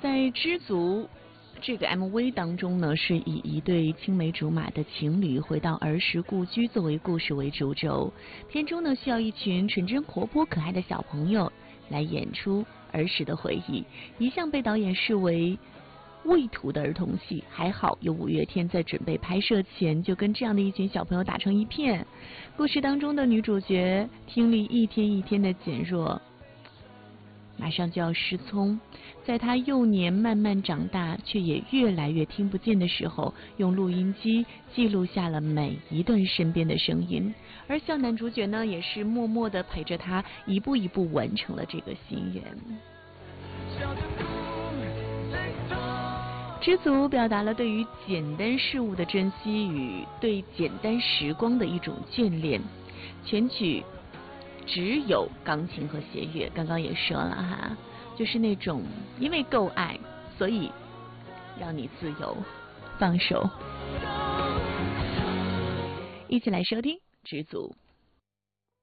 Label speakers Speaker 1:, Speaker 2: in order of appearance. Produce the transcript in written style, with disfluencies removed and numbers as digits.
Speaker 1: 在《知足》这个 MV 当中呢，是以一对青梅竹马的情侣回到儿时故居作为故事为主轴。片中呢，需要一群纯真活泼可爱的小朋友来演出儿时的回忆，一向被导演视为畏途的儿童戏。还好有五月天在准备拍摄前就跟这样的一群小朋友打成一片。故事当中的女主角听力一天一天的减弱，马上就要失聪，在他幼年慢慢长大却也越来越听不见的时候，用录音机记录下了每一段身边的声音。而小男主角呢，也是默默地陪着他一步一步完成了这个心愿。知足表达了对于简单事物的珍惜与对简单时光的一种眷恋。全曲只有钢琴和弦乐，刚刚也说了哈，就是那种因为够爱，所以让你自由放手。一起来收听《知足》。